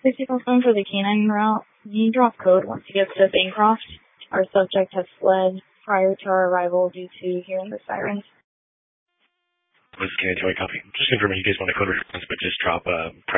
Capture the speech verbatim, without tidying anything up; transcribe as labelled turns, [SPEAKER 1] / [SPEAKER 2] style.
[SPEAKER 1] fifty confirm for the canine route. You drop code once you get to Bancroft. Our subject has fled prior to our arrival due to hearing the sirens.
[SPEAKER 2] This is Canadian Joy Copy. Just confirming you guys want a code response, but just drop uh,